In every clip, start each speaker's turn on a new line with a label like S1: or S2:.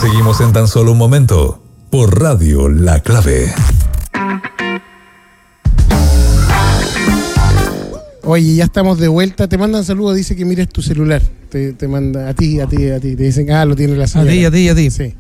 S1: Seguimos en tan solo un momento por Radio La Clave.
S2: Oye, ya estamos de vuelta. Te mandan saludos, dice que mires tu celular. Te manda a ti. Te dicen, lo tiene la señora.
S3: A ti.
S2: Sí.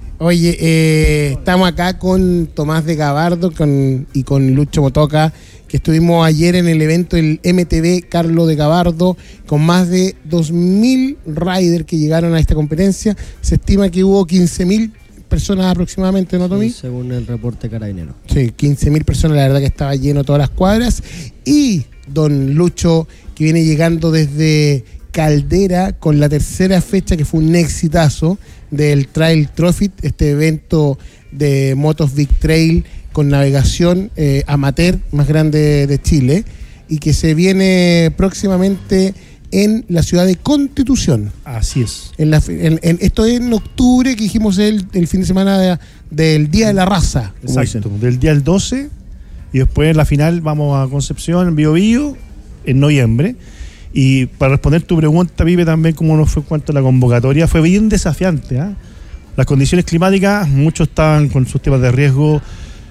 S2: Oye, estamos acá con Tomás de Gabardo y con Lucho Motoca, que estuvimos ayer en el evento del MTV Carlos de Gabardo, con más de 2.000 riders que llegaron a esta competencia. Se estima que hubo 15.000 personas aproximadamente, ¿no, Tommy?
S4: Sí, según el reporte Carabinero.
S2: Sí, 15.000 personas, la verdad que estaba lleno todas las cuadras. Y don Lucho, que viene llegando desde Caldera con la tercera fecha, que fue un exitazo del Trail Trophy, este evento de motos Big Trail con navegación amateur más grande de Chile, y que se viene próximamente en la ciudad de Constitución.
S5: Así es.
S2: Esto es en octubre, que dijimos el fin de semana del Día de la Raza.
S5: Exacto, del día del 12, y después en la final vamos a Concepción, en Biobío, en noviembre. Y para responder tu pregunta, Pipe, también cómo nos fue en cuanto a la convocatoria, fue bien desafiante, ¿eh? Las condiciones climáticas, muchos estaban con sus temas de riesgo.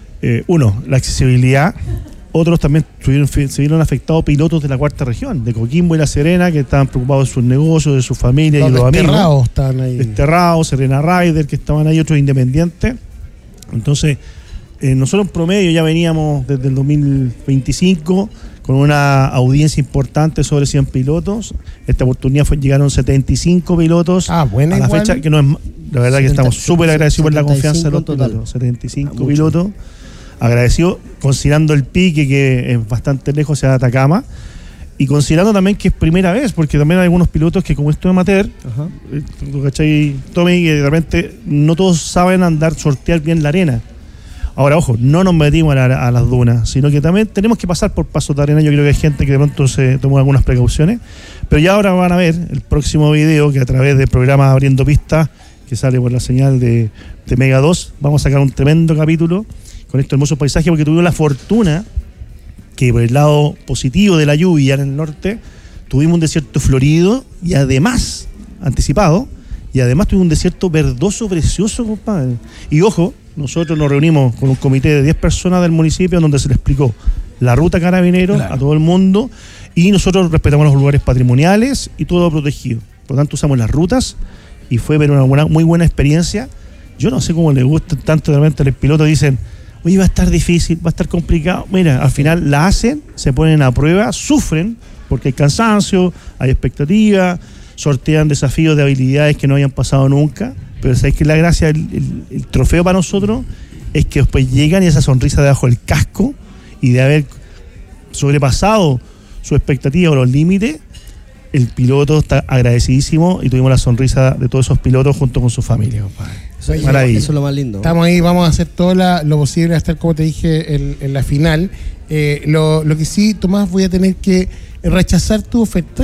S5: La accesibilidad. Otros también se vieron afectados pilotos de la cuarta región, de Coquimbo y La Serena, que estaban preocupados de sus negocios, de sus familias y los amigos.
S2: Estaban ahí.
S5: Desterrados, Serena Rider, que estaban ahí, otros independientes. Entonces, nosotros en promedio ya veníamos desde el 2025 con una audiencia importante sobre 100 pilotos. Esta oportunidad llegaron 75 pilotos
S2: buena,
S5: a la
S2: igual.
S5: fecha, que no es, la verdad que estamos súper agradecidos por la confianza de los pilotos. 75 pilotos. Agradecido, considerando el pique, que es bastante lejos hacia Atacama, y considerando también que es primera vez, porque también hay algunos pilotos que, como esto es amateur, ¿tú cachai, Tommy? Que de repente no todos saben sortear bien la arena. Ahora, ojo, no nos metimos a las dunas, sino que también tenemos que pasar por pasos de arena. Yo creo que hay gente que de pronto se tomó algunas precauciones, pero ya ahora van a ver el próximo video, que a través del programa Abriendo Pistas, que sale por la señal de Mega 2, vamos a sacar un tremendo capítulo con este hermoso paisaje, porque tuvimos la fortuna que por el lado positivo de la lluvia en el norte, tuvimos un desierto florido y además, anticipado, tuvimos un desierto verdoso precioso, compadre. Y ojo, nosotros nos reunimos con un comité de 10 personas del municipio donde se le explicó la ruta Carabinero a todo el mundo, y nosotros respetamos los lugares patrimoniales y todo protegido. Por lo tanto, usamos las rutas y fue una muy buena experiencia. Yo no sé cómo les gusta tanto, realmente los pilotos dicen: oye, va a estar difícil, va a estar complicado. Mira, al final la hacen, se ponen a prueba, sufren, porque hay cansancio, hay expectativa, sortean desafíos de habilidades que no habían pasado nunca. Pero sabéis que la gracia, el trofeo para nosotros, es que después llegan y esa sonrisa debajo del casco, y de haber sobrepasado su expectativa o los límites, el piloto está agradecidísimo, y tuvimos la sonrisa de todos esos pilotos junto con su familia, compadre.
S4: Eso es lo más lindo.
S2: Estamos ahí, vamos a hacer todo lo posible hasta, como te dije, en la final. Lo que sí, Tomás, voy a tener que rechazar tu oferta.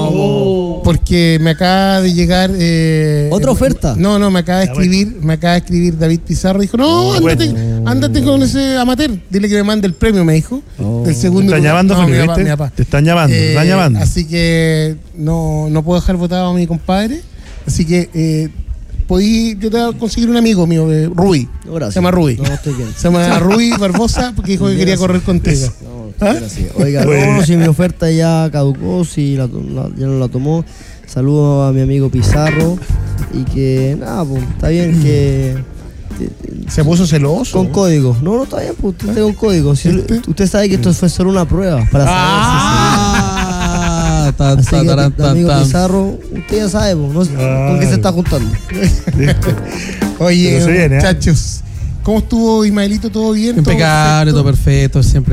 S4: Wow.
S2: Porque me acaba de llegar
S4: ¿otra oferta?
S2: No, me acaba de escribir David Pizarro. Dijo: no, ándate con ese amateur, dile que me mande el premio, me dijo. Del segundo.
S5: ¿Te están llamando, Felipe?
S2: Mi papá.
S5: Te están llamando,
S2: Así que no puedo dejar votado a mi compadre. Así que yo te voy a conseguir un amigo mío, Rui.
S4: No, gracias.
S2: Se llama Rui.
S4: No, estoy bien.
S2: Se llama Rui Barbosa, porque dijo que quería correr contigo.
S4: Gracias. Oiga, no, si mi oferta ya caducó, si ya no la tomó. Saludo a mi amigo Pizarro, y que nada, pues, está bien que
S2: se puso celoso.
S4: Con código. No, está bien, pues, usted con código. Si usted sabe que esto fue solo una prueba para saber si amigo Pizarro, usted ya sabe, pues, con qué se está juntando.
S2: Oye, muchachos, ¿cómo estuvo Ismaelito? ¿Todo bien?
S3: Impecable, todo perfecto, siempre